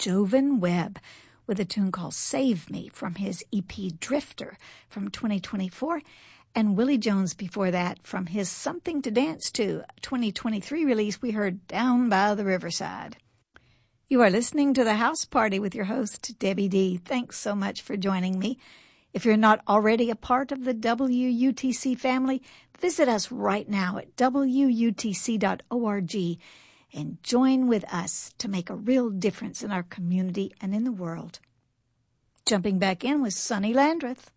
Jovan Webb with a tune called Save Me from his EP Drifter from 2024. And Willie Jones before that from his Something to Dance To 2023 release, we heard Down by the Riverside. You are listening to The House Party with your host, Debbie D. Thanks so much for joining me. If you're not already a part of the WUTC family, visit us right now at WUTC.org and join with us to make a real difference in our community and in the world. Jumping back in with Sonny Landreth.